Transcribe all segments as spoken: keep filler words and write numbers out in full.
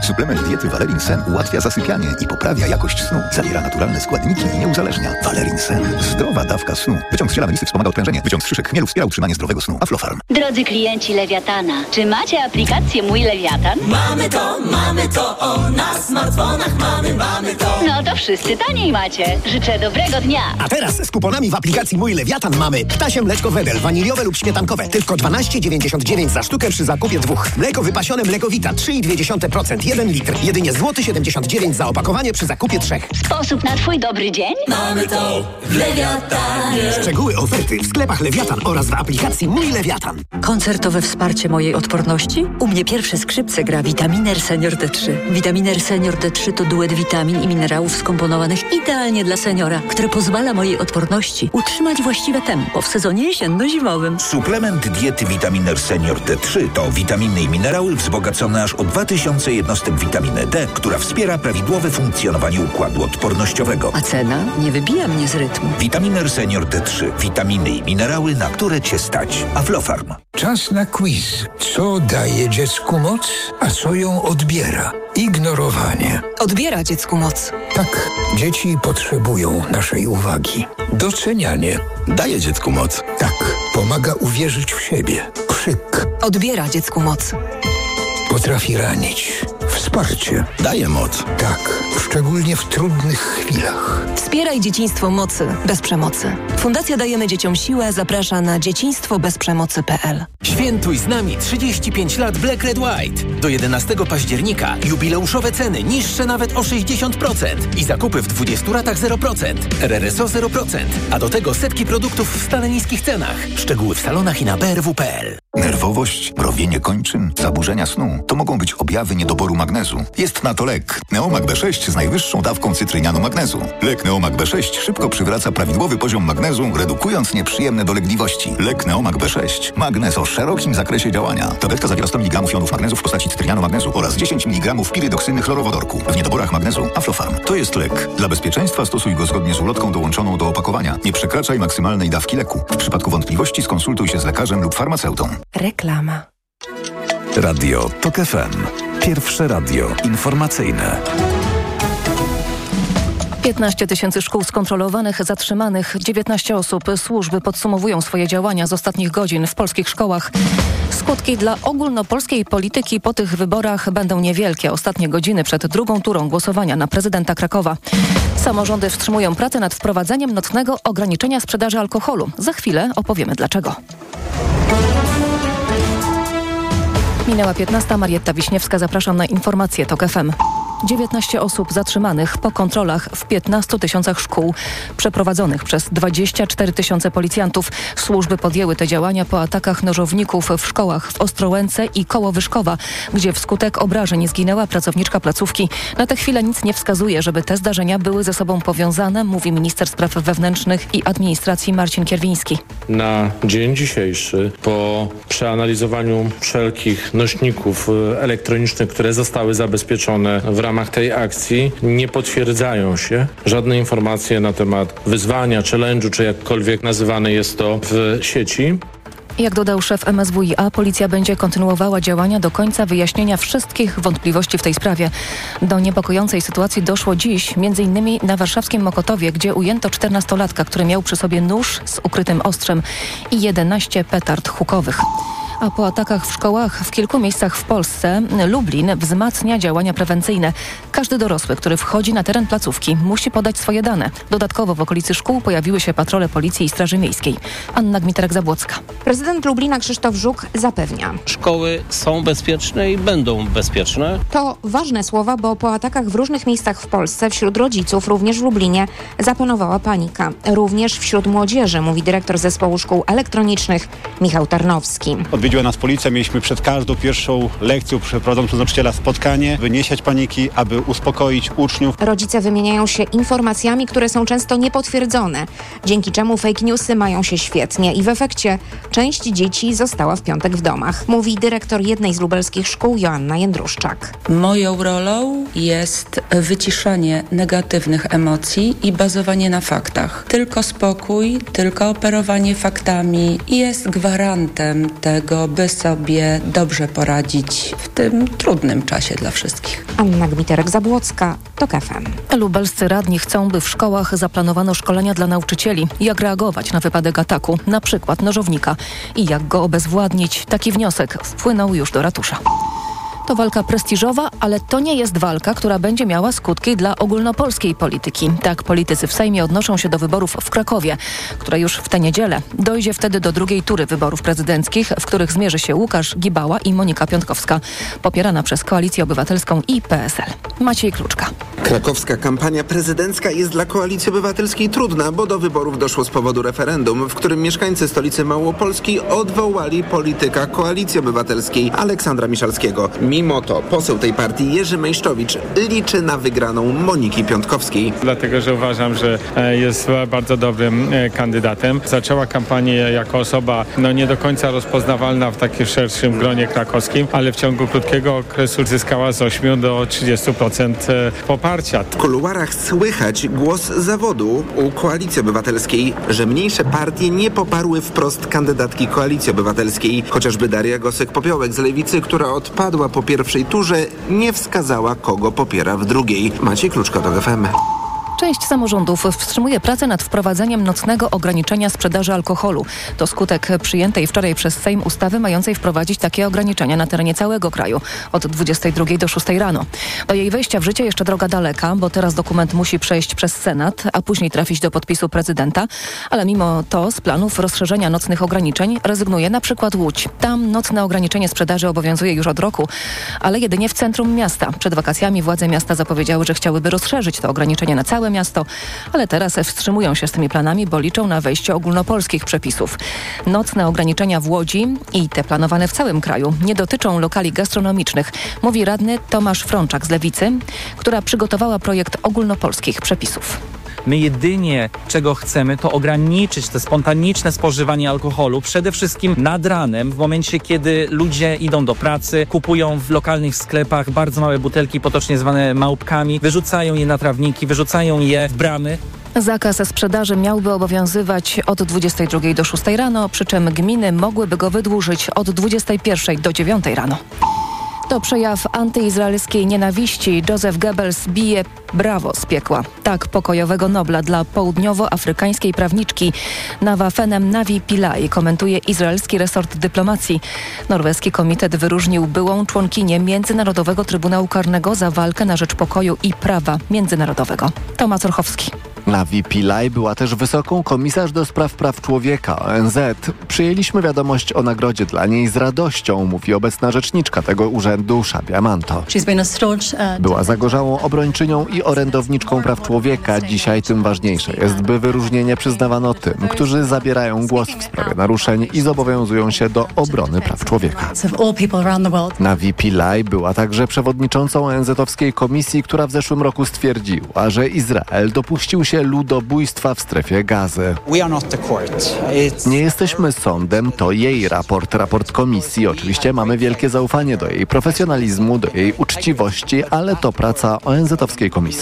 Suplement diety Valerin Sen ułatwia zasypianie i poprawia jakość snu. Zawiera naturalne składniki i nie uzależnia. Valerin Sen. Zdrowa dawka snu. Wyciąg z ziela melisy wspomaga odprężenie. Wyciąg z szyszek chmielu wspiera utrzymanie zdrowego snu. Aflofarm. Drodzy klienci Lewiatana, czy macie aplikację Mój Lewiatan? Mamy to, mamy to, o, na smartfonach mamy, mamy to. No to wszyscy taniej macie. Życzę dobrego dnia. A teraz z kuponami w aplikacji Mój Lewiatan mamy ptasie mleczko Wedel, waniliowe lub śmietankowe. Tylko dwanaście dziewięćdziesiąt dziewięć za sztukę przy zakupie dwóch. Mleko wypasione Mleko Vita trzy i dwie dziesiąte procent, jeden litr. Jedynie złoty siedemdziesiąt dziewięć za opakowanie przy zakupie trzech. Sposób na twój dobry dzień? Mamy to w Lewiatanie. Szczegóły oferty w sklepach Lewiatan oraz w aplikacji Mój Lewiatan. Koncertowe wsparcie mojej odporności? U mnie pierwsze skrzypce gra Vitaminer Senior D trzy. Vitaminer Senior D trzy to duet witamin i minerałów skomponowanych idealnie dla seniora, które pozwala mojej odporności utrzymać właściwe tempo w sezonie jesienno-zimowym. Suplement diety Vitaminer Senior D trzy to witaminy i minerały wzbogacone aż o dwa tysiące jednostek witaminy D, która wspiera prawidłowe funkcjonowanie układu odpornościowego. A cena nie wybija mnie z rytmu. Vitaminer Senior D trzy. Witaminy i minerały, na które Cię stać. Aflofarm. Czas na quiz. Co daje dziecku moc, a co ją odbiera? Ignorowanie. Odbiera dziecku moc. Tak, dzieci potrzebują naszej uwagi. Docenianie. Daje dziecku moc. Tak, pomaga uwierzyć w siebie. Krzyk. Odbiera dziecku moc. Potrafi ranić. Wsparcie. Daje moc. Tak, szczególnie w trudnych chwilach. Wspieraj dzieciństwo mocy bez przemocy. Fundacja Dajemy Dzieciom Siłę zaprasza na dzieciństwo bez przemocy kropka p l. Świętuj z nami trzydzieści pięć lat Black Red White. Do jedenastego października jubileuszowe ceny niższe nawet o sześćdziesiąt procent i zakupy w dwudziestu ratach zero procent. R R S O zero procent. A do tego setki produktów w stale niskich cenach. Szczegóły w salonach i na b r w kropka p l. Nerwowość, mrowienie kończyn, zaburzenia snu to mogą być objawy niedoboru magnezu. Jest na to lek Neomag B sześć z najwyższą dawką cytrynianu magnezu. Lek Neomag B sześć szybko przywraca prawidłowy poziom magnezu, redukując nieprzyjemne dolegliwości. Lek Neomag B sześć. Magnez o szerokim zakresie działania. Tabletka zawiera sto miligramów jonów magnezu w postaci cytrynianu magnezu oraz dziesięć miligramów pirydoksyny chlorowodorku. W niedoborach magnezu Aflofarm. To jest lek. Dla bezpieczeństwa stosuj go zgodnie z ulotką dołączoną do opakowania. Nie przekraczaj maksymalnej dawki leku. W przypadku wątpliwości skonsultuj się z lekarzem lub farmaceutą. Reklama. Radio TOK F M. Pierwsze radio informacyjne. piętnaście tysięcy szkół skontrolowanych, zatrzymanych, dziewiętnaście osób. Służby podsumowują swoje działania z ostatnich godzin w polskich szkołach. Skutki dla ogólnopolskiej polityki po tych wyborach będą niewielkie. Ostatnie godziny przed drugą turą głosowania na prezydenta Krakowa. Samorządy wstrzymują pracę nad wprowadzeniem nocnego ograniczenia sprzedaży alkoholu. Za chwilę opowiemy dlaczego. Minęła piętnasta. Marietta Wiśniewska, zapraszam na informacje TOK F M. dziewiętnaście osób zatrzymanych po kontrolach w piętnastu tysiącach szkół przeprowadzonych przez dwadzieścia cztery tysiące policjantów. Służby podjęły te działania po atakach nożowników w szkołach w Ostrołęce i koło Wyszkowa, gdzie wskutek obrażeń zginęła pracowniczka placówki. Na tę chwilę nic nie wskazuje, żeby te zdarzenia były ze sobą powiązane, mówi minister spraw wewnętrznych i administracji Marcin Kierwiński. Na dzień dzisiejszy, po przeanalizowaniu wszelkich nośników elektronicznych, które zostały zabezpieczone w ramach tej akcji, nie potwierdzają się żadne informacje na temat wyzwania, challenge'u, czy jakkolwiek nazywane jest to w sieci. Jak dodał szef M S W i A, policja będzie kontynuowała działania do końca wyjaśnienia wszystkich wątpliwości w tej sprawie. Do niepokojącej sytuacji doszło dziś między innymi na warszawskim Mokotowie, gdzie ujęto czternastolatka, który miał przy sobie nóż z ukrytym ostrzem i jedenaście petard hukowych. A po atakach w szkołach w kilku miejscach w Polsce Lublin wzmacnia działania prewencyjne. Każdy dorosły, który wchodzi na teren placówki, musi podać swoje dane. Dodatkowo w okolicy szkół pojawiły się patrole Policji i Straży Miejskiej. Anna Gmiterek-Zabłocka. Prezydent Lublina Krzysztof Żuk zapewnia. Szkoły są bezpieczne i będą bezpieczne. To ważne słowa, bo po atakach w różnych miejscach w Polsce wśród rodziców, również w Lublinie, zapanowała panika. Również wśród młodzieży, mówi dyrektor Zespołu Szkół Elektronicznych Michał Tarnowski. Odwiedziła nas policja, mieliśmy przed każdą pierwszą lekcją przeprowadzoną przez nauczyciela spotkanie, by nie siać paniki, aby uspokoić uczniów. Rodzice wymieniają się informacjami, które są często niepotwierdzone, dzięki czemu fake newsy mają się świetnie i w efekcie część dzieci została w piątek w domach, mówi dyrektor jednej z lubelskich szkół Joanna Jędruszczak. Moją rolą jest wyciszanie negatywnych emocji i bazowanie na faktach. Tylko spokój, tylko operowanie faktami jest gwarantem tego, tego, by sobie dobrze poradzić w tym trudnym czasie dla wszystkich. Anna Gmiterek-Zabłocka, TOK F M. Lubelscy radni chcą, by w szkołach zaplanowano szkolenia dla nauczycieli. Jak reagować na wypadek ataku, na przykład nożownika i jak go obezwładnić. Taki wniosek wpłynął już do ratusza. To walka prestiżowa, ale to nie jest walka, która będzie miała skutki dla ogólnopolskiej polityki. Tak politycy w Sejmie odnoszą się do wyborów w Krakowie, które już w tę niedzielę. Dojdzie wtedy do drugiej tury wyborów prezydenckich, w których zmierzy się Łukasz Gibała i Monika Piątkowska, popierana przez Koalicję Obywatelską i P S L. Maciej Kluczka. Krakowska kampania prezydencka jest dla Koalicji Obywatelskiej trudna, bo do wyborów doszło z powodu referendum, w którym mieszkańcy stolicy Małopolski odwołali polityka Koalicji Obywatelskiej Aleksandra Miszalskiego. Mimo to poseł tej partii Jerzy Mejszczowicz liczy na wygraną Moniki Piątkowskiej. Dlatego, że uważam, że jest bardzo dobrym kandydatem. Zaczęła kampanię jako osoba no nie do końca rozpoznawalna w takim szerszym gronie krakowskim, ale w ciągu krótkiego okresu zyskała z ośmiu do trzydziestu procent poparcia. W kuluarach słychać głos zawodu u Koalicji Obywatelskiej, że mniejsze partie nie poparły wprost kandydatki Koalicji Obywatelskiej. Chociażby Daria Gosek-Popiołek z Lewicy, która odpadła po pierwszej turze, nie wskazała, kogo popiera w drugiej. Maciej Kluczka, TOK F M. Część samorządów wstrzymuje pracę nad wprowadzeniem nocnego ograniczenia sprzedaży alkoholu. To skutek przyjętej wczoraj przez Sejm ustawy mającej wprowadzić takie ograniczenia na terenie całego kraju od dwudziestej drugiej do szóstej rano. Do jej wejścia w życie jeszcze droga daleka, bo teraz dokument musi przejść przez Senat, a później trafić do podpisu prezydenta, ale mimo to z planów rozszerzenia nocnych ograniczeń rezygnuje na przykład Łódź. Tam nocne ograniczenie sprzedaży obowiązuje już od roku, ale jedynie w centrum miasta. Przed wakacjami władze miasta zapowiedziały, że chciałyby rozszerzyć to ograniczenie na całe miasto, ale teraz wstrzymują się z tymi planami, bo liczą na wejście ogólnopolskich przepisów. Nocne ograniczenia w Łodzi i te planowane w całym kraju nie dotyczą lokali gastronomicznych, mówi radny Tomasz Frączak z Lewicy, która przygotowała projekt ogólnopolskich przepisów. My jedynie, czego chcemy, to ograniczyć te spontaniczne spożywanie alkoholu, przede wszystkim nad ranem, w momencie, kiedy ludzie idą do pracy, kupują w lokalnych sklepach bardzo małe butelki, potocznie zwane małpkami, wyrzucają je na trawniki, wyrzucają je w bramy. Zakaz sprzedaży miałby obowiązywać od dwudziestej drugiej do szóstej rano, przy czym gminy mogłyby go wydłużyć od dwudziestej pierwszej do dziewiątej rano. To przejaw antyizraelskiej nienawiści. Joseph Goebbels bije brawo z piekła. Tak pokojowego Nobla dla południowoafrykańskiej prawniczki Nawafenem Navi Pillay komentuje izraelski resort dyplomacji. Norweski komitet wyróżnił byłą członkinię Międzynarodowego Trybunału Karnego za walkę na rzecz pokoju i prawa międzynarodowego. Tomasz Orchowski. Navi Pillay była też wysoką komisarz do spraw praw człowieka O N Z. Przyjęliśmy wiadomość o nagrodzie dla niej z radością, mówi obecna rzeczniczka tego urzędu Szabia Manto. Była zagorzałą obrończynią i orędowniczką praw człowieka. Dzisiaj tym ważniejsze jest, by wyróżnienie przyznawano tym, którzy zabierają głos w sprawie naruszeń i zobowiązują się do obrony praw człowieka. Navi Pillay była także przewodniczącą O N Z-owskiej komisji, która w zeszłym roku stwierdziła, że Izrael dopuścił się ludobójstwa w strefie Gazy. Nie jesteśmy sądem, to jej raport, raport komisji. Oczywiście mamy wielkie zaufanie do jej profesjonalizmu, do jej uczciwości, ale to praca O N Z-owskiej komisji.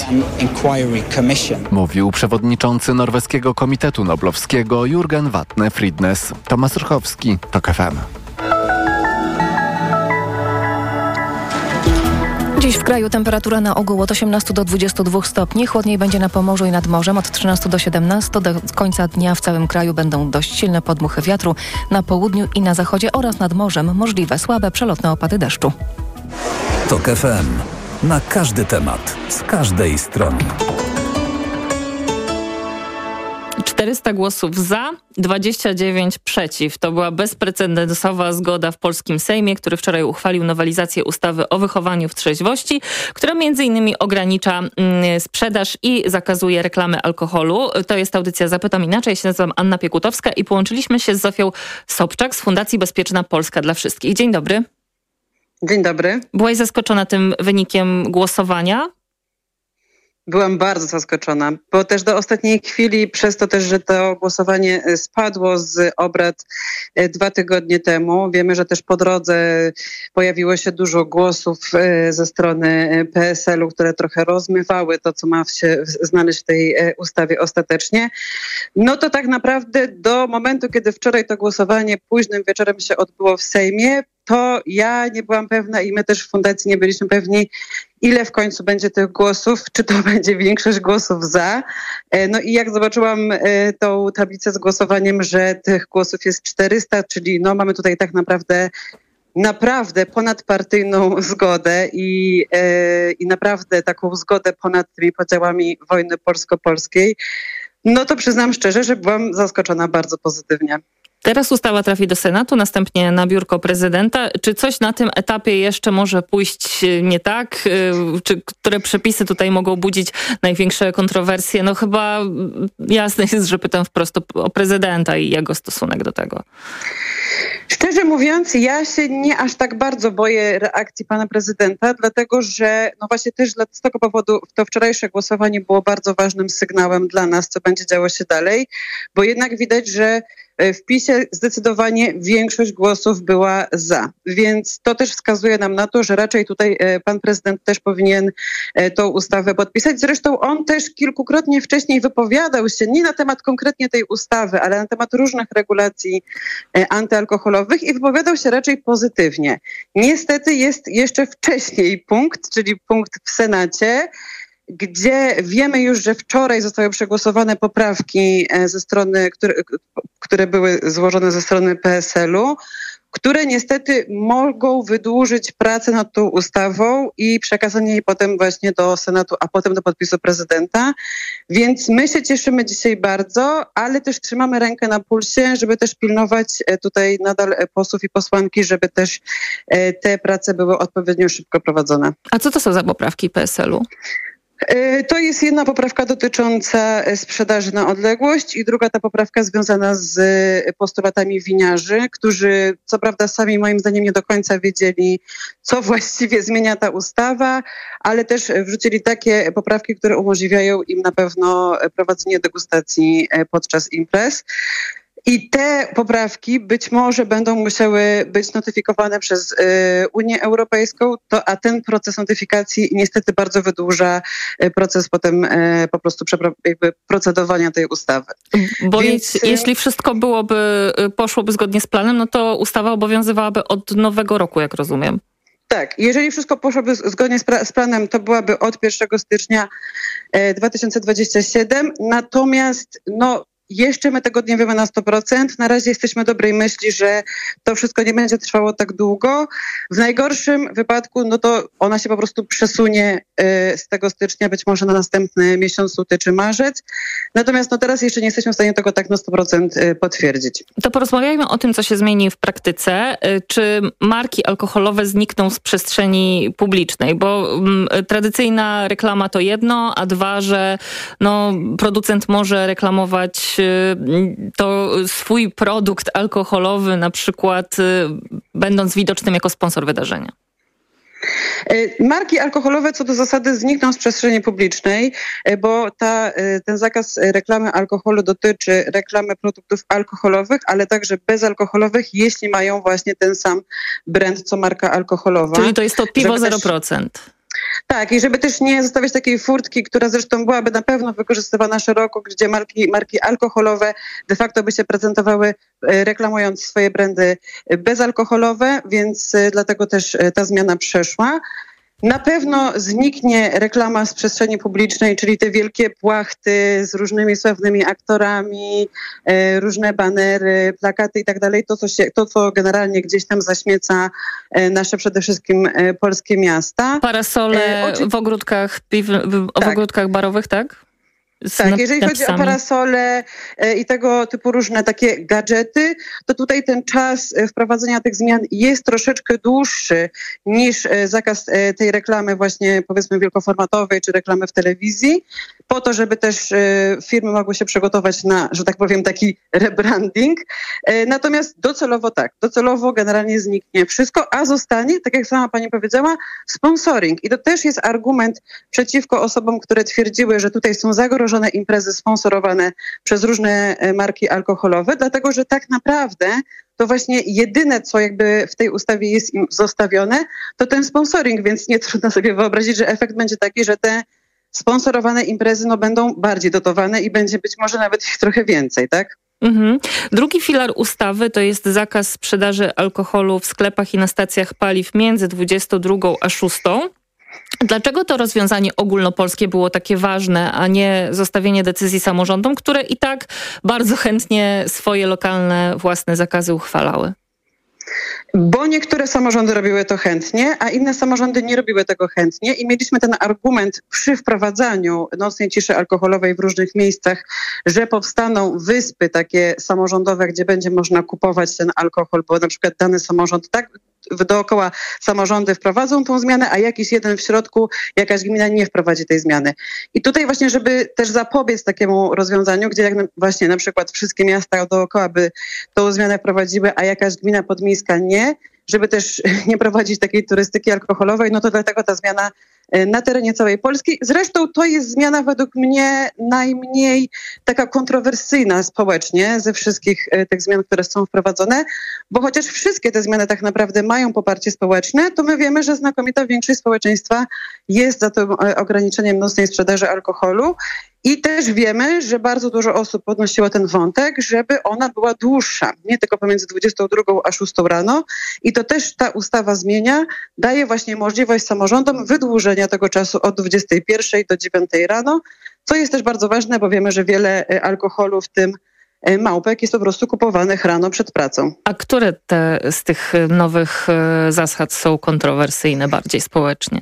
Mówił przewodniczący Norweskiego Komitetu Noblowskiego Jürgen Vatne Fridnes. Tomasz Orchowski, TOK F M. Dziś w kraju temperatura na ogół od osiemnastu do dwudziestu dwóch stopni. Chłodniej będzie na Pomorzu i nad morzem od trzynastu do siedemnastu. Do końca dnia w całym kraju będą dość silne podmuchy wiatru. Na południu i na zachodzie oraz nad morzem możliwe słabe przelotne opady deszczu. TOK F M. Na każdy temat, z każdej strony. czterysta głosów za, dwadzieścia dziewięć przeciw. To była bezprecedensowa zgoda w polskim Sejmie, który wczoraj uchwalił nowelizację ustawy o wychowaniu w trzeźwości, która między innymi ogranicza mm, sprzedaż i zakazuje reklamy alkoholu. To jest audycja Zapytam Inaczej. Ja się nazywam Anna Piekutowska i połączyliśmy się z Zofią Sobczak z Fundacji Bezpieczna Polska dla Wszystkich. Dzień dobry. Dzień dobry. Byłaś zaskoczona tym wynikiem głosowania? Byłam bardzo zaskoczona, bo też do ostatniej chwili, przez to też, że to głosowanie spadło z obrad dwa tygodnie temu. Wiemy, że też po drodze pojawiło się dużo głosów ze strony P S L u, które trochę rozmywały to, co ma się znaleźć w tej ustawie ostatecznie. No to tak naprawdę do momentu, kiedy wczoraj to głosowanie późnym wieczorem się odbyło w Sejmie, to ja nie byłam pewna i my też w fundacji nie byliśmy pewni, ile w końcu będzie tych głosów, czy to będzie większość głosów za. No i jak zobaczyłam tą tablicę z głosowaniem, że tych głosów jest czterysta, czyli no mamy tutaj tak naprawdę naprawdę ponadpartyjną zgodę i, yy, i naprawdę taką zgodę ponad tymi podziałami wojny polsko-polskiej, no to przyznam szczerze, że byłam zaskoczona bardzo pozytywnie. Teraz ustawa trafi do Senatu, następnie na biurko prezydenta. Czy coś na tym etapie jeszcze może pójść nie tak? Czy które przepisy tutaj mogą budzić największe kontrowersje? No chyba jasne jest, że pytam wprost o prezydenta i jego stosunek do tego. Szczerze mówiąc, ja się nie aż tak bardzo boję reakcji pana prezydenta, dlatego że no właśnie też z tego powodu to wczorajsze głosowanie było bardzo ważnym sygnałem dla nas, co będzie działo się dalej, bo jednak widać, że w PiS-ie zdecydowanie większość głosów była za. Więc to też wskazuje nam na to, że raczej tutaj pan prezydent też powinien tą ustawę podpisać. Zresztą on też kilkukrotnie wcześniej wypowiadał się nie na temat konkretnie tej ustawy, ale na temat różnych regulacji antyalkoholowych i wypowiadał się raczej pozytywnie. Niestety jest jeszcze wcześniej punkt, czyli punkt w Senacie, gdzie wiemy już, że wczoraj zostały przegłosowane poprawki ze strony, które, które były złożone ze strony P S L u, które niestety mogą wydłużyć pracę nad tą ustawą i przekazanie jej potem właśnie do Senatu, a potem do podpisu prezydenta. Więc my się cieszymy dzisiaj bardzo, ale też trzymamy rękę na pulsie, żeby też pilnować tutaj nadal posłów i posłanki, żeby też te prace były odpowiednio szybko prowadzone. A co to są za poprawki P S L u? To jest jedna poprawka dotycząca sprzedaży na odległość i druga ta poprawka związana z postulatami winiarzy, którzy co prawda sami moim zdaniem nie do końca wiedzieli, co właściwie zmienia ta ustawa, ale też wrzucili takie poprawki, które umożliwiają im na pewno prowadzenie degustacji podczas imprez. I te poprawki być może będą musiały być notyfikowane przez y, Unię Europejską, to, a ten proces notyfikacji niestety bardzo wydłuża y, proces potem y, po prostu przepra- jakby procedowania tej ustawy. Bo Więc, je, jeśli wszystko byłoby, poszłoby zgodnie z planem, no to ustawa obowiązywałaby od nowego roku, jak rozumiem. Tak, jeżeli wszystko poszłoby zgodnie z, pra- z planem, to byłaby od pierwszego stycznia y, dwa tysiące dwudziestego siódmego, natomiast no jeszcze my tego nie wiemy na sto procent. Na razie jesteśmy dobrej myśli, że to wszystko nie będzie trwało tak długo. W najgorszym wypadku, no to ona się po prostu przesunie y, z tego stycznia, być może na następny miesiąc, luty czy marzec. Natomiast no teraz jeszcze nie jesteśmy w stanie tego tak na sto procent y, potwierdzić. To porozmawiajmy o tym, co się zmieni w praktyce. Y, czy marki alkoholowe znikną z przestrzeni publicznej? Bo y, tradycyjna reklama to jedno, a dwa, że no, producent może reklamować to swój produkt alkoholowy, na przykład będąc widocznym jako sponsor wydarzenia. Marki alkoholowe co do zasady znikną z przestrzeni publicznej, bo ta, ten zakaz reklamy alkoholu dotyczy reklamy produktów alkoholowych, ale także bezalkoholowych, jeśli mają właśnie ten sam brand co marka alkoholowa. Czyli to jest to piwo zero procent. Tak, i żeby też nie zostawiać takiej furtki, która zresztą byłaby na pewno wykorzystywana szeroko, gdzie marki, marki alkoholowe de facto by się prezentowały reklamując swoje brandy bezalkoholowe, więc dlatego też ta zmiana przeszła. Na pewno zniknie reklama z przestrzeni publicznej, czyli te wielkie płachty z różnymi sławnymi aktorami, e, różne banery, plakaty i tak dalej. To, co się, to, co generalnie gdzieś tam zaśmieca e, nasze przede wszystkim e, polskie miasta. Parasole e, oczy... w ogródkach, piw... w, tak. w ogródkach barowych, tak? Tak, jeżeli chodzi o parasole i tego typu różne takie gadżety, to tutaj ten czas wprowadzenia tych zmian jest troszeczkę dłuższy niż zakaz tej reklamy właśnie powiedzmy wielkoformatowej czy reklamy w telewizji, po to, żeby też firmy mogły się przygotować na, że tak powiem, taki rebranding. Natomiast docelowo tak, docelowo generalnie zniknie wszystko, a zostanie, tak jak sama pani powiedziała, sponsoring. I to też jest argument przeciwko osobom, które twierdziły, że tutaj są zagrożone imprezy sponsorowane przez różne marki alkoholowe, dlatego że tak naprawdę to właśnie jedyne, co jakby w tej ustawie jest im zostawione, to ten sponsoring, więc nie trudno sobie wyobrazić, że efekt będzie taki, że te sponsorowane imprezy no, będą bardziej dotowane i będzie być może nawet ich trochę więcej, tak? Mhm. Drugi filar ustawy to jest zakaz sprzedaży alkoholu w sklepach i na stacjach paliw między dwudziestą drugą a szóstą. Dlaczego to rozwiązanie ogólnopolskie było takie ważne, a nie zostawienie decyzji samorządom, które i tak bardzo chętnie swoje lokalne, własne zakazy uchwalały? Bo niektóre samorządy robiły to chętnie, a inne samorządy nie robiły tego chętnie i mieliśmy ten argument przy wprowadzaniu nocnej ciszy alkoholowej w różnych miejscach, że powstaną wyspy takie samorządowe, gdzie będzie można kupować ten alkohol, bo na przykład dany samorząd tak dookoła samorządy wprowadzą tą zmianę, a jakiś jeden w środku, jakaś gmina nie wprowadzi tej zmiany. I tutaj właśnie, żeby też zapobiec takiemu rozwiązaniu, gdzie jak na, właśnie na przykład wszystkie miasta dookoła by tą zmianę wprowadziły, a jakaś gmina podmiejska nie, żeby też nie prowadzić takiej turystyki alkoholowej, no to dlatego ta zmiana na terenie całej Polski. Zresztą to jest zmiana według mnie najmniej taka kontrowersyjna społecznie ze wszystkich tych zmian, które są wprowadzone, bo chociaż wszystkie te zmiany tak naprawdę mają poparcie społeczne, to my wiemy, że znakomita większość społeczeństwa jest za tym ograniczeniem nocnej sprzedaży alkoholu. I też wiemy, że bardzo dużo osób podnosiło ten wątek, żeby ona była dłuższa, nie tylko pomiędzy dwudziestą drugą a szóstą rano. I to też ta ustawa zmienia, daje właśnie możliwość samorządom wydłużenia tego czasu od dwudziestej pierwszej do dziewiątej rano, co jest też bardzo ważne, bo wiemy, że wiele alkoholu, w tym małpek, jest po prostu kupowanych rano przed pracą. A które te, z tych nowych zasad są kontrowersyjne bardziej społecznie?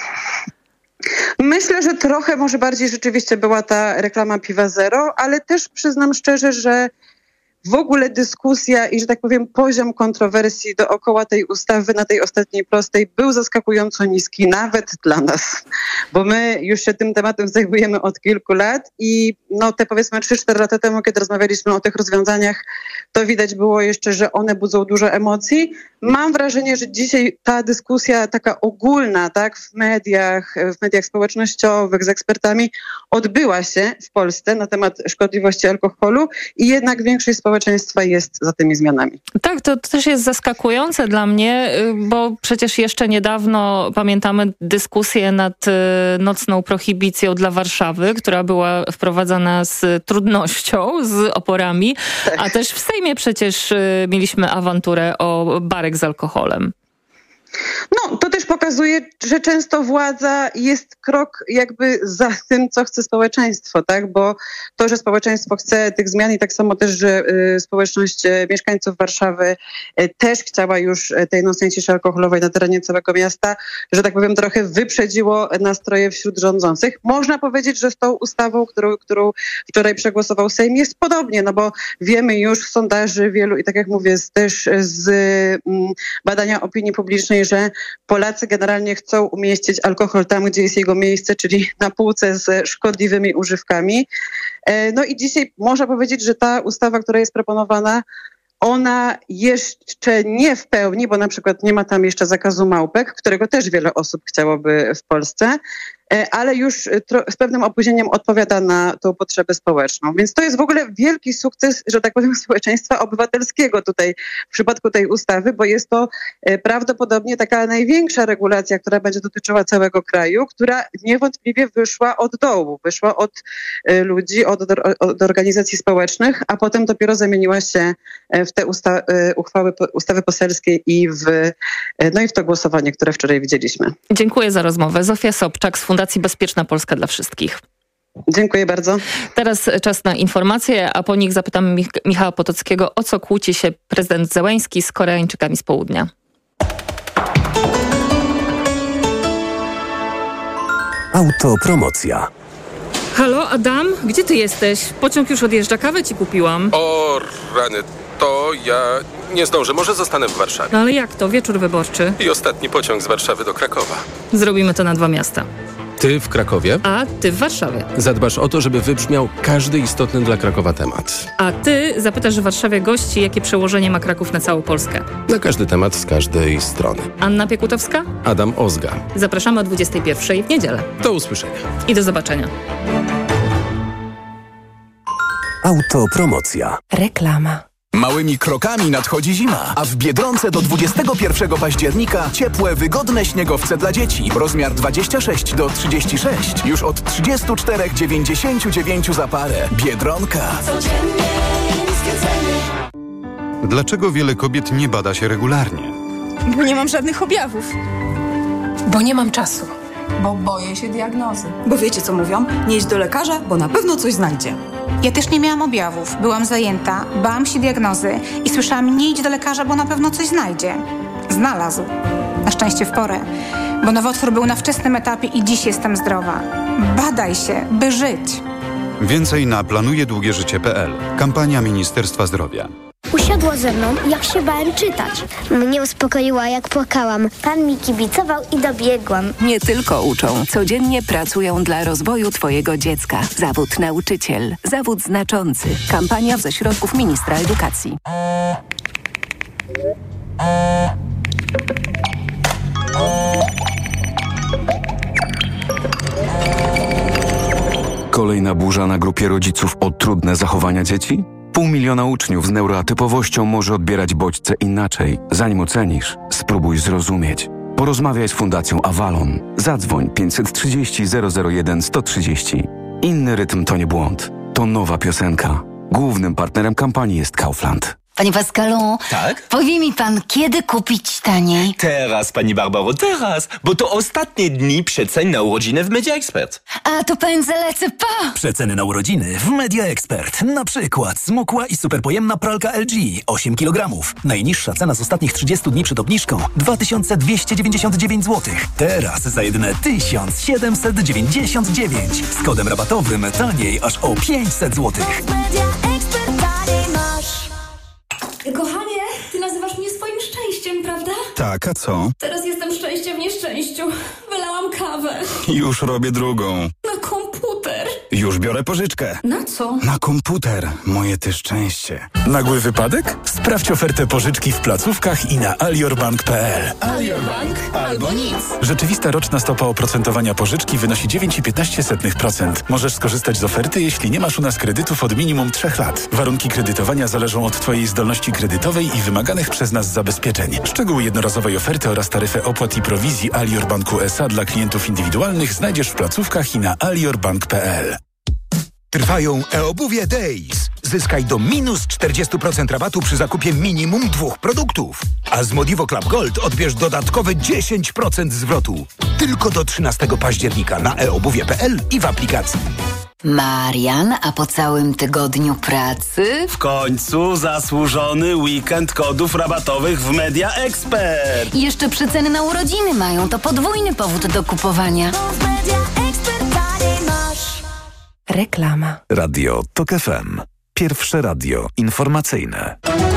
Myślę, że trochę może bardziej rzeczywiście była ta reklama Piwa Zero, ale też przyznam szczerze, że w ogóle dyskusja i, że tak powiem, poziom kontrowersji dookoła tej ustawy na tej ostatniej prostej był zaskakująco niski, nawet dla nas. Bo my już się tym tematem zajmujemy od kilku lat i no te powiedzmy trzy cztery lata temu, kiedy rozmawialiśmy o tych rozwiązaniach, to widać było jeszcze, że one budzą dużo emocji. Mam wrażenie, że dzisiaj ta dyskusja taka ogólna, tak, w mediach, w mediach społecznościowych z ekspertami odbyła się w Polsce na temat szkodliwości alkoholu i jednak większość społeczeństwa jest za tymi zmianami. Tak, to też jest zaskakujące dla mnie, bo przecież jeszcze niedawno pamiętamy dyskusję nad nocną prohibicją dla Warszawy, która była wprowadzana z trudnością, z oporami, tak. A też w Sejmie przecież mieliśmy awanturę o barek z alkoholem. No, to też pokazuje, że często władza jest krok jakby za tym, co chce społeczeństwo, tak? Bo to, że społeczeństwo chce tych zmian i tak samo też, że y, społeczność y, mieszkańców Warszawy y, też chciała już y, tej nocnej ciszy alkoholowej na terenie całego miasta, że tak powiem trochę wyprzedziło nastroje wśród rządzących. Można powiedzieć, że z tą ustawą, którą, którą wczoraj przegłosował Sejm, jest podobnie, no bo wiemy już z sondaży wielu i tak jak mówię, z, też z y, badania opinii publicznej, że Polacy generalnie chcą umieścić alkohol tam, gdzie jest jego miejsce, czyli na półce z szkodliwymi używkami. No i dzisiaj można powiedzieć, że ta ustawa, która jest proponowana, ona jeszcze nie w pełni, bo na przykład nie ma tam jeszcze zakazu małpek, którego też wiele osób chciałoby w Polsce, ale już z pewnym opóźnieniem odpowiada na tą potrzebę społeczną. Więc to jest w ogóle wielki sukces, że tak powiem, społeczeństwa obywatelskiego tutaj w przypadku tej ustawy, bo jest to prawdopodobnie taka największa regulacja, która będzie dotyczyła całego kraju, która niewątpliwie wyszła od dołu, wyszła od ludzi, od, od organizacji społecznych, a potem dopiero zamieniła się w te usta- uchwały, ustawy poselskie i w, no i w to głosowanie, które wczoraj widzieliśmy. Dziękuję za rozmowę. Zofia Sobczak z Fundacji Bezpieczna Polska dla Wszystkich. Dziękuję bardzo. Teraz czas na informacje, a po nich zapytamy Mich- Michała Potockiego, o co kłóci się prezydent Zełenski z Koreańczykami z południa. Autopromocja. Halo, Adam? Gdzie ty jesteś? Pociąg już odjeżdża, kawę ci kupiłam. O rany, to ja nie zdążę, może zostanę w Warszawie. No ale jak to? Wieczór wyborczy. I ostatni pociąg z Warszawy do Krakowa. Zrobimy to na dwa miasta. Ty w Krakowie? A ty w Warszawie. Zadbasz o to, żeby wybrzmiał każdy istotny dla Krakowa temat. A ty zapytasz w Warszawie gości, jakie przełożenie ma Kraków na całą Polskę. Na każdy temat z każdej strony. Anna Piekutowska? Adam Ozga. Zapraszamy o dwudziestej pierwszej w niedzielę. Do usłyszenia. I do zobaczenia. Autopromocja. Reklama. Małymi krokami nadchodzi zima, a w Biedronce do dwudziestego pierwszego października ciepłe, wygodne śniegowce dla dzieci. Rozmiar dwadzieścia sześć do trzydziestu sześciu. Już od trzydziestu czterech dziewięćdziesięciu dziewięciu za parę. Biedronka. Dlaczego wiele kobiet nie bada się regularnie? Bo nie mam żadnych objawów. Bo nie mam czasu. Bo boję się diagnozy. Bo wiecie co mówią? Nie idź do lekarza, bo na pewno coś znajdzie. Ja też nie miałam objawów. Byłam zajęta, bałam się diagnozy i słyszałam, nie idź do lekarza, bo na pewno coś znajdzie. Znalazł. Na szczęście w porę. Bo nowotwór był na wczesnym etapie i dziś jestem zdrowa. Badaj się, by żyć. Więcej na planuje długie życie kropka p l. Kampania Ministerstwa Zdrowia. Usiadła ze mną, jak się bałem czytać. Mnie uspokoiła, jak płakałam. Pan mi kibicował i dobiegłam. Nie tylko uczą, codziennie pracują dla rozwoju Twojego dziecka. Zawód nauczyciel. Zawód znaczący. Kampania ze środków Ministra Edukacji. Kolejna burza na grupie rodziców o trudne zachowania dzieci? Pół miliona uczniów z neuroatypowością może odbierać bodźce inaczej. Zanim ocenisz, spróbuj zrozumieć. Porozmawiaj z Fundacją Avalon. Zadzwoń pięćset trzydzieści zero zero jeden sto trzydzieści. Inny rytm to nie błąd. To nowa piosenka. Głównym partnerem kampanii jest Kaufland. Panie Pascalu, tak? Powie mi pan, kiedy kupić taniej? Teraz, pani Barbaro, teraz, bo to ostatnie dni przecen na urodziny w Media Expert. A to pędzę lecę pa! Przeceny na urodziny w Media Expert. Na przykład smukła i superpojemna pralka L G osiem kilogramów. Najniższa cena z ostatnich trzydziestu dni przed obniżką dwa tysiące dwieście dziewięćdziesiąt dziewięć złotych. Teraz za jedyne tysiąc siedemset dziewięćdziesiąt dziewięć. Z kodem rabatowym taniej aż o pięćset złotych. Kochanie, ty nazywasz mnie swoim szczęściem, prawda? Tak, a co? Teraz jestem szczęście w nieszczęściu. Wylałam kawę. Już robię drugą. Na komputer. Już biorę pożyczkę. Na co? Na komputer. Moje ty szczęście. Nagły wypadek? Sprawdź ofertę pożyczki w placówkach i na aliorbank kropka p l. Alior Bank albo nic. Rzeczywista roczna stopa oprocentowania pożyczki wynosi dziewięć przecinek piętnaście procent. Możesz skorzystać z oferty, jeśli nie masz u nas kredytów od minimum trzech lat. Warunki kredytowania zależą od Twojej zdolności kredytowej i wymaganych przez nas zabezpieczeń. Szczegóły jednorazowej oferty oraz taryfę opłat i prowizji Alior Banku S A dla klientów indywidualnych znajdziesz w placówkach i na aliorbank kropka p l. Trwają e-obuwie Days. Zyskaj do minus czterdzieści procent rabatu przy zakupie minimum dwóch produktów. A z Modivo Club Gold odbierz dodatkowe dziesięć procent zwrotu. Tylko do trzynastego października na e obuwie kropka p l i w aplikacji. Marian, a po całym tygodniu pracy? W końcu zasłużony weekend kodów rabatowych w Media Expert. I jeszcze przeceny na urodziny mają, to podwójny powód do kupowania. Reklama. Radio TOK F M. Pierwsze radio informacyjne.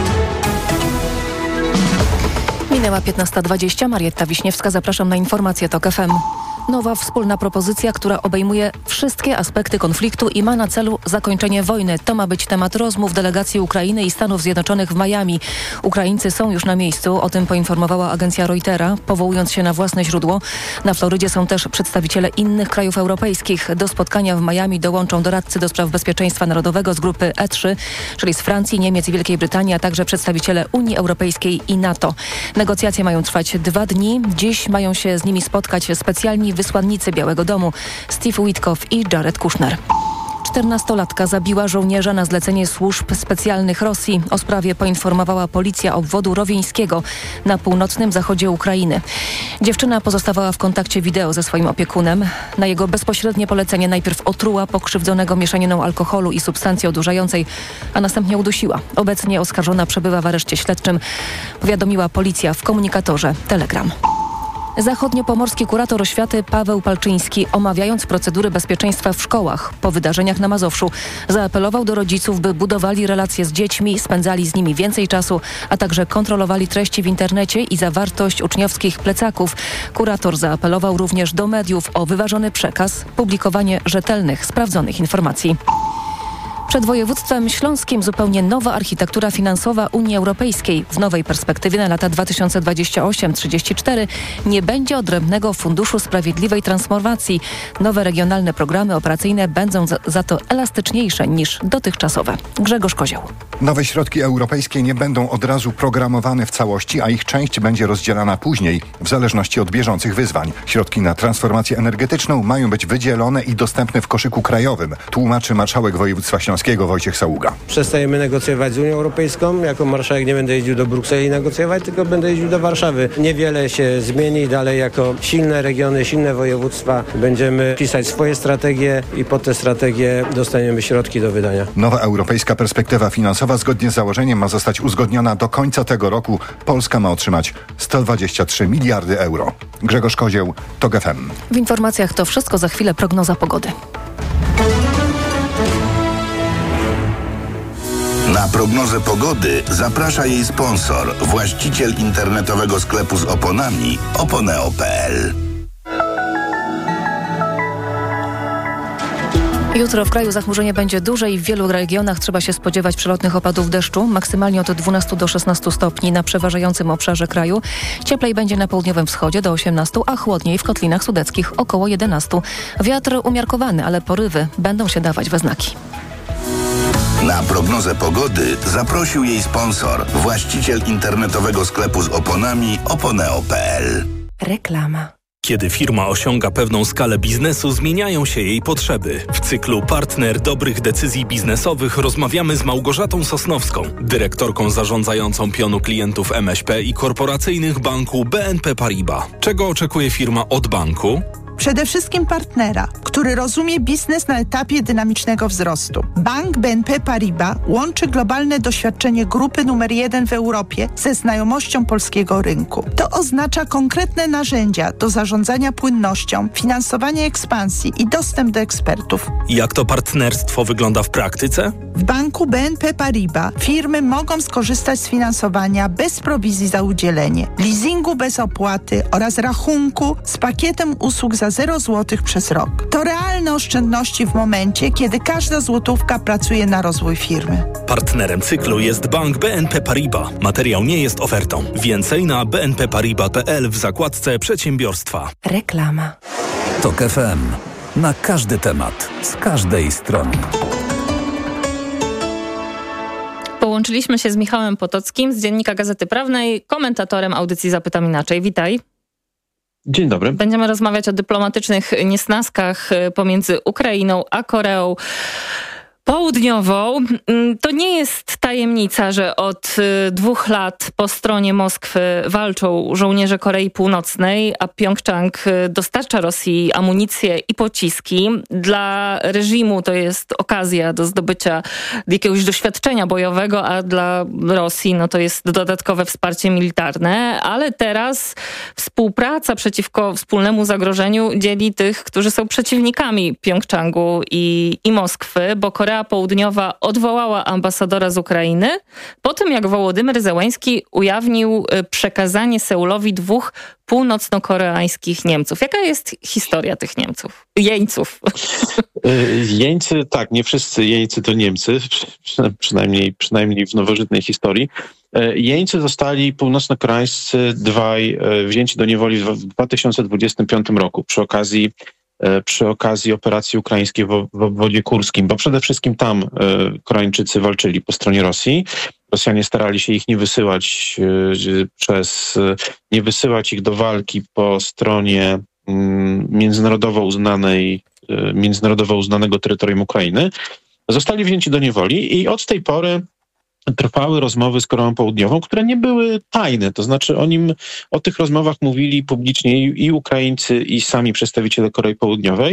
Minęła piętnasta dwadzieścia. Marietta Wiśniewska. Zapraszam na informacje TOK F M. Nowa wspólna propozycja, która obejmuje wszystkie aspekty konfliktu i ma na celu zakończenie wojny. To ma być temat rozmów delegacji Ukrainy i Stanów Zjednoczonych w Miami. Ukraińcy są już na miejscu, o tym poinformowała agencja Reutera, powołując się na własne źródło. Na Florydzie są też przedstawiciele innych krajów europejskich. Do spotkania w Miami dołączą doradcy do spraw bezpieczeństwa narodowego z grupy E trzy, czyli z Francji, Niemiec i Wielkiej Brytanii, a także przedstawiciele Unii Europejskiej i NATO. Negocjacje mają trwać dwa dni. Dziś mają się z nimi spotkać specjalni wysłannicy Białego Domu Steve Witkoff i Jared Kushner. czternastolatka zabiła żołnierza na zlecenie służb specjalnych Rosji. O sprawie poinformowała policja obwodu rowieńskiego na północnym zachodzie Ukrainy. Dziewczyna pozostawała w kontakcie wideo ze swoim opiekunem. Na jego bezpośrednie polecenie najpierw otruła pokrzywdzonego mieszaniną alkoholu i substancji odurzającej, a następnie udusiła. Obecnie oskarżona przebywa w areszcie śledczym, powiadomiła policja w komunikatorze Telegram. Zachodniopomorski kurator oświaty Paweł Palczyński, omawiając procedury bezpieczeństwa w szkołach po wydarzeniach na Mazowszu, zaapelował do rodziców, by budowali relacje z dziećmi, spędzali z nimi więcej czasu, a także kontrolowali treści w internecie i zawartość uczniowskich plecaków. Kurator zaapelował również do mediów o wyważony przekaz, publikowanie rzetelnych, sprawdzonych informacji. Przed województwem śląskim zupełnie nowa architektura finansowa Unii Europejskiej. W nowej perspektywie na lata dwa tysiące dwudziesty ósmy do trzydziestego czwartego nie będzie odrębnego Funduszu Sprawiedliwej Transformacji. Nowe regionalne programy operacyjne będą za, za to elastyczniejsze niż dotychczasowe. Grzegorz Kozioł. Nowe środki europejskie nie będą od razu programowane w całości, a ich część będzie rozdzielana później, w zależności od bieżących wyzwań. Środki na transformację energetyczną mają być wydzielone i dostępne w koszyku krajowym, tłumaczy marszałek województwa śląskiego Wojciech Saługa. Przestajemy negocjować z Unią Europejską. Jako marszałek nie będę jeździł do Brukseli negocjować, tylko będę jeździł do Warszawy. Niewiele się zmieni. Dalej jako silne regiony, silne województwa będziemy pisać swoje strategie i pod te strategie dostaniemy środki do wydania. Nowa europejska perspektywa finansowa zgodnie z założeniem ma zostać uzgodniona do końca tego roku. Polska ma otrzymać sto dwadzieścia trzy miliardy euro. Grzegorz Kozieł, TOG F M. W informacjach to wszystko, za chwilę prognoza pogody. Na prognozę pogody zaprasza jej sponsor, właściciel internetowego sklepu z oponami oponeo kropka p l. Jutro w kraju zachmurzenie będzie duże i w wielu regionach trzeba się spodziewać przelotnych opadów deszczu, maksymalnie od dwunastu do szesnastu stopni na przeważającym obszarze kraju. Cieplej będzie na południowym wschodzie do osiemnastu, a chłodniej w kotlinach sudeckich około jedenastu. Wiatr umiarkowany, ale porywy będą się dawać we znaki. Na prognozę pogody zaprosił jej sponsor, właściciel internetowego sklepu z oponami oponeo kropka p l. Reklama. Kiedy firma osiąga pewną skalę biznesu, zmieniają się jej potrzeby. W cyklu Partner dobrych decyzji biznesowych rozmawiamy z Małgorzatą Sosnowską, dyrektorką zarządzającą pionu klientów M S P i korporacyjnych banku B N P Paribas. Czego oczekuje firma od banku? Przede wszystkim partnera, który rozumie biznes na etapie dynamicznego wzrostu. Bank B N P Paribas łączy globalne doświadczenie grupy numer jeden w Europie ze znajomością polskiego rynku. To oznacza konkretne narzędzia do zarządzania płynnością, finansowania ekspansji i dostęp do ekspertów. Jak to partnerstwo wygląda w praktyce? W banku B N P Paribas firmy mogą skorzystać z finansowania bez prowizji za udzielenie, leasingu bez opłaty oraz rachunku z pakietem usług za zero złotych przez rok. To realne oszczędności w momencie, kiedy każda złotówka pracuje na rozwój firmy. Partnerem cyklu jest Bank B N P Paribas. Materiał nie jest ofertą. Więcej na b n p paribas kropka p l w zakładce przedsiębiorstwa. Reklama. TOG F M. Na każdy temat, z każdej strony. Połączyliśmy się z Michałem Potockim z Dziennika Gazety Prawnej, komentatorem audycji Zapytam Inaczej. Witaj. Dzień dobry. Będziemy rozmawiać o dyplomatycznych niesnaskach pomiędzy Ukrainą a Koreą Południową. To nie jest tajemnica, że od dwóch lat po stronie Moskwy walczą żołnierze Korei Północnej, a Pjongczang dostarcza Rosji amunicję i pociski. Dla reżimu to jest okazja do zdobycia jakiegoś doświadczenia bojowego, a dla Rosji no to jest dodatkowe wsparcie militarne. Ale teraz współpraca przeciwko wspólnemu zagrożeniu dzieli tych, którzy są przeciwnikami Pjongczangu i, i Moskwy, bo Korea Południowa odwołała ambasadora z Ukrainy po tym, jak Wołodymyr Zełański ujawnił przekazanie Seulowi dwóch północno-koreańskich Niemców. Jaka jest historia tych Niemców? Jeńców. Jeńcy, tak, nie wszyscy jeńcy to Niemcy, przynajmniej, przynajmniej w nowożytnej historii. Jeńcy zostali północno-koreańscy dwaj wzięci do niewoli w dwa tysiące dwudziestym piątym roku przy okazji przy okazji operacji ukraińskiej w, w obwodzie kurskim, bo przede wszystkim tam Koreańczycy walczyli po stronie Rosji. Rosjanie starali się ich nie wysyłać przez, nie wysyłać ich do walki po stronie międzynarodowo uznanej, międzynarodowo uznanego terytorium Ukrainy. Zostali wzięci do niewoli i od tej pory trwały rozmowy z Koreą Południową, które nie były tajne. To znaczy o nim, o tych rozmowach mówili publicznie i, i Ukraińcy, i sami przedstawiciele Korei Południowej.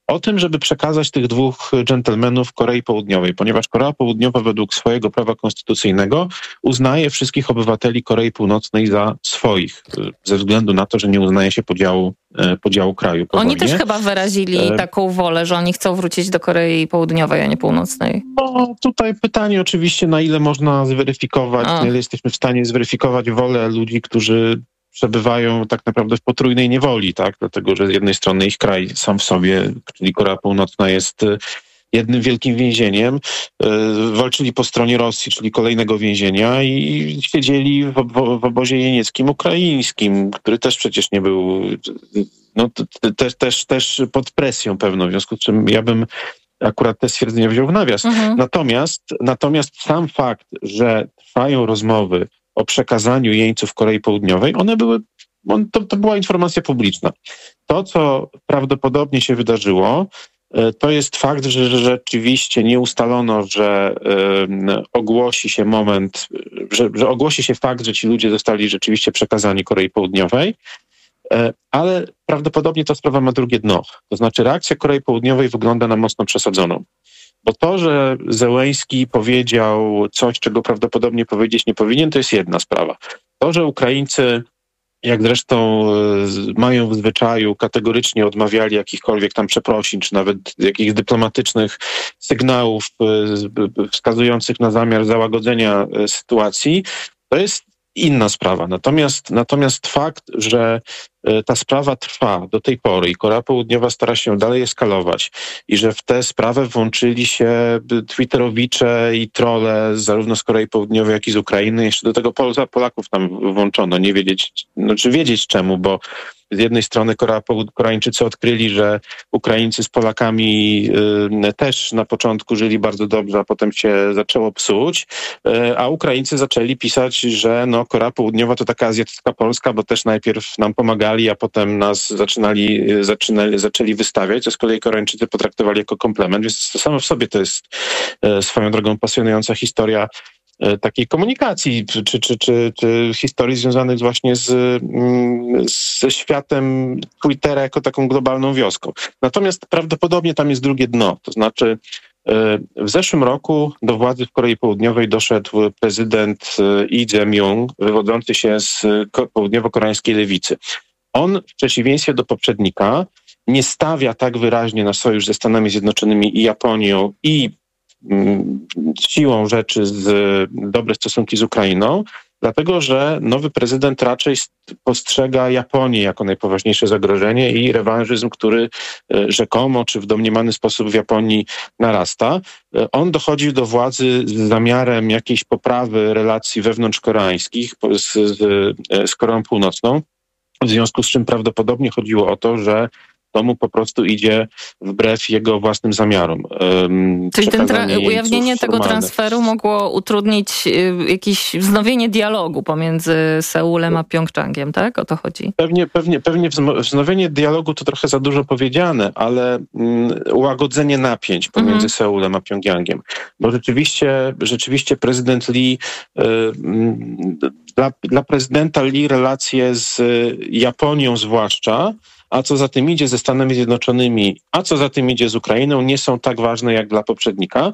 o tym, żeby przekazać tych dwóch dżentelmenów Korei Południowej, ponieważ Korea Południowa według swojego prawa konstytucyjnego uznaje wszystkich obywateli Korei Północnej za swoich, ze względu na to, że nie uznaje się podziału, podziału kraju. Po oni wojnie. też chyba wyrazili e... taką wolę, że oni chcą wrócić do Korei Południowej, a nie Północnej. No tutaj pytanie oczywiście, na ile można zweryfikować, a. na ile jesteśmy w stanie zweryfikować wolę ludzi, którzy przebywają tak naprawdę w potrójnej niewoli, tak? Dlatego, że z jednej strony ich kraj sam w sobie, czyli Korea Północna, jest jednym wielkim więzieniem. Walczyli po stronie Rosji, czyli kolejnego więzienia, i siedzieli w, w, w obozie jenieckim ukraińskim, który też przecież nie był, no też, też, też pod presją pewną, w związku z czym ja bym akurat te stwierdzenia wziął w nawias. Mhm. Natomiast, natomiast sam fakt, że trwają rozmowy o przekazaniu jeńców Korei Południowej, one były, to, to była informacja publiczna. To, co prawdopodobnie się wydarzyło, to jest fakt, że, że rzeczywiście nie ustalono, że y, ogłosi się moment, że, że ogłosi się fakt, że ci ludzie zostali rzeczywiście przekazani Korei Południowej, y, ale prawdopodobnie ta sprawa ma drugie dno. To znaczy reakcja Korei Południowej wygląda na mocno przesadzoną. Bo to, że Zełenski powiedział coś, czego prawdopodobnie powiedzieć nie powinien, to jest jedna sprawa. To, że Ukraińcy, jak zresztą mają w zwyczaju, kategorycznie odmawiali jakichkolwiek tam przeprosin, czy nawet jakichś dyplomatycznych sygnałów wskazujących na zamiar załagodzenia sytuacji, to jest inna sprawa. Natomiast, natomiast fakt, że ta sprawa trwa do tej pory i Korea Południowa stara się dalej eskalować i że w tę sprawę włączyli się twitterowicze i trolle zarówno z Korei Południowej, jak i z Ukrainy. Jeszcze do tego Pol- Polaków tam włączono. Nie wiedzieć, znaczy wiedzieć czemu, bo z jednej strony Korea, Koreańczycy odkryli, że Ukraińcy z Polakami y, też na początku żyli bardzo dobrze, a potem się zaczęło psuć, y, a Ukraińcy zaczęli pisać, że no, Korea Południowa to taka azjatycka Polska, bo też najpierw nam pomagali, a potem nas zaczynali, zaczynali, zaczęli wystawiać, co z kolei Koreańczycy potraktowali jako komplement, więc to samo w sobie to jest y, swoją drogą pasjonująca historia takiej komunikacji, czy, czy, czy, czy, czy historii związanych właśnie z, ze światem Twittera jako taką globalną wioską. Natomiast prawdopodobnie tam jest drugie dno, to znaczy w zeszłym roku do władzy w Korei Południowej doszedł prezydent Lee Jae-myung, wywodzący się z południowo-koreańskiej lewicy. On w przeciwieństwie do poprzednika nie stawia tak wyraźnie na sojusz ze Stanami Zjednoczonymi i Japonią i siłą rzeczy z dobre stosunki z Ukrainą, dlatego że nowy prezydent raczej postrzega Japonię jako najpoważniejsze zagrożenie i rewanżyzm, który rzekomo czy w domniemany sposób w Japonii narasta. On dochodzi do władzy z zamiarem jakiejś poprawy relacji wewnątrzkoreańskich z, z, z Koreą Północną, w związku z czym prawdopodobnie chodziło o to, że to mu po prostu idzie wbrew jego własnym zamiarom. Um, Czyli ten tra- ujawnienie tego transferu mogło utrudnić y, jakieś wznowienie dialogu pomiędzy Seulem a Pjongczangiem, tak? O to chodzi? Pewnie, pewnie, pewnie wznowienie dialogu to trochę za dużo powiedziane, ale um, ułagodzenie napięć pomiędzy mhm. Seulem a Pjongjangiem. Bo rzeczywiście, rzeczywiście prezydent Lee, y, y, dla, dla prezydenta Lee relacje z Japonią zwłaszcza, a co za tym idzie ze Stanami Zjednoczonymi, a co za tym idzie z Ukrainą, nie są tak ważne jak dla poprzednika.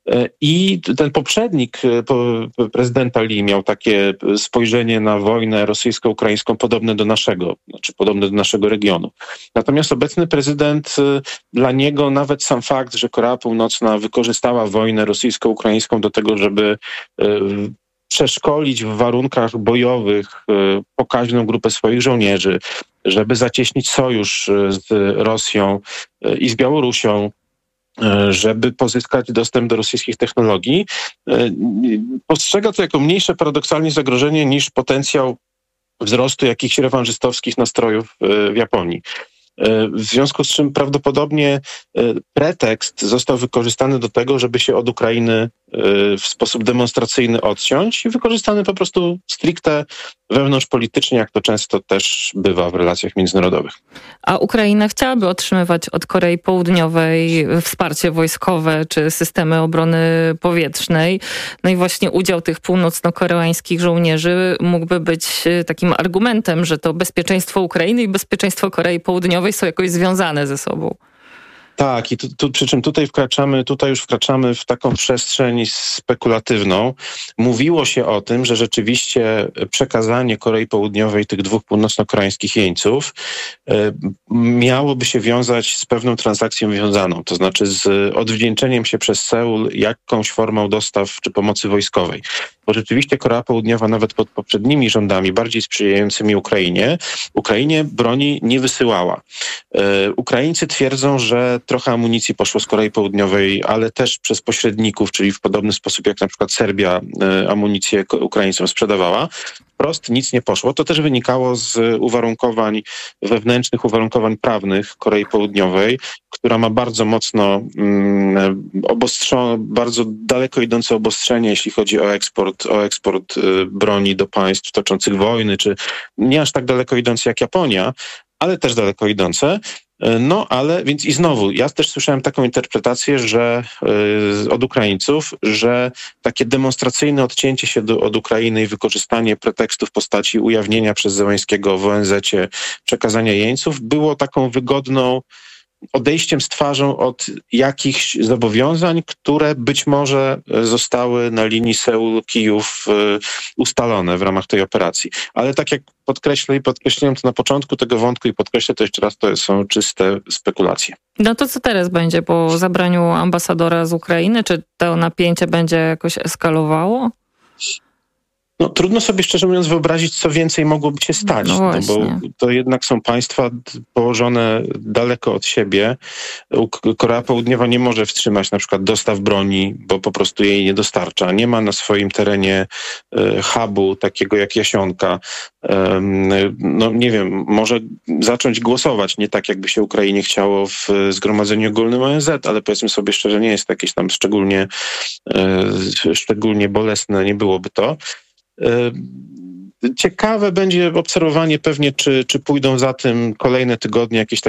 I ten poprzednik prezydenta Lee miał takie spojrzenie na wojnę rosyjsko-ukraińską podobne do naszego, znaczy podobne do naszego regionu. Natomiast obecny prezydent, dla niego nawet sam fakt, że Korea Północna wykorzystała wojnę rosyjsko-ukraińską do tego, żeby przeszkolić w warunkach bojowych pokaźną grupę swoich żołnierzy, żeby zacieśnić sojusz z Rosją i z Białorusią, żeby pozyskać dostęp do rosyjskich technologii, postrzega to jako mniejsze paradoksalnie zagrożenie niż potencjał wzrostu jakichś rewanżystowskich nastrojów w Japonii. W związku z czym prawdopodobnie pretekst został wykorzystany do tego, żeby się od Ukrainy w sposób demonstracyjny odciąć i wykorzystany po prostu stricte wewnątrzpolitycznie, jak to często też bywa w relacjach międzynarodowych. A Ukraina chciałaby otrzymywać od Korei Południowej wsparcie wojskowe czy systemy obrony powietrznej. No i właśnie udział tych północno-koreańskich żołnierzy mógłby być takim argumentem, że to bezpieczeństwo Ukrainy i bezpieczeństwo Korei Południowej są jakoś związane ze sobą. Tak, i tu, tu, przy czym tutaj wkraczamy, tutaj już wkraczamy w taką przestrzeń spekulatywną. Mówiło się o tym, że rzeczywiście przekazanie Korei Południowej tych dwóch północno-koreańskich jeńców y, miałoby się wiązać z pewną transakcją wiązaną, to znaczy z odwdzięczeniem się przez Seul jakąś formą dostaw czy pomocy wojskowej. Bo rzeczywiście Korea Południowa nawet pod poprzednimi rządami, bardziej sprzyjającymi Ukrainie, Ukrainie broni nie wysyłała. Y, Ukraińcy twierdzą, że trochę amunicji poszło z Korei Południowej, ale też przez pośredników, czyli w podobny sposób jak na przykład Serbia y, amunicję Ukraińcom sprzedawała. Wprost nic nie poszło. To też wynikało z uwarunkowań wewnętrznych, uwarunkowań prawnych Korei Południowej, która ma bardzo mocno mm, obostrzone, bardzo daleko idące obostrzenie, jeśli chodzi o eksport, o eksport y, broni do państw toczących wojny, czy nie aż tak daleko idące jak Japonia, ale też daleko idące. No, ale więc i znowu, ja też słyszałem taką interpretację, że y, od Ukraińców, że takie demonstracyjne odcięcie się do, od Ukrainy i wykorzystanie pretekstu w postaci ujawnienia przez Zełańskiego w O N Z-cie przekazania jeńców było taką wygodną odejściem z twarzą od jakichś zobowiązań, które być może zostały na linii Seul-Kijów ustalone w ramach tej operacji. Ale tak jak podkreślę i podkreśliłem to na początku tego wątku i podkreślę to jeszcze raz, to są czyste spekulacje. No to co teraz będzie po zabraniu ambasadora z Ukrainy? Czy to napięcie będzie jakoś eskalowało? No, trudno sobie szczerze mówiąc wyobrazić, co więcej mogłoby się stać, no no bo to jednak są państwa położone daleko od siebie. Korea Południowa nie może wstrzymać na przykład dostaw broni, bo po prostu jej nie dostarcza. Nie ma na swoim terenie e, hubu takiego jak Jasionka. E, no nie wiem, może zacząć głosować nie tak, jakby się Ukrainie chciało w Zgromadzeniu Ogólnym O N Z, ale powiedzmy sobie szczerze, nie jest to jakieś tam szczególnie, e, szczególnie bolesne, nie byłoby to. Ciekawe będzie obserwowanie pewnie, czy, czy pójdą za tym kolejne tygodnie jakieś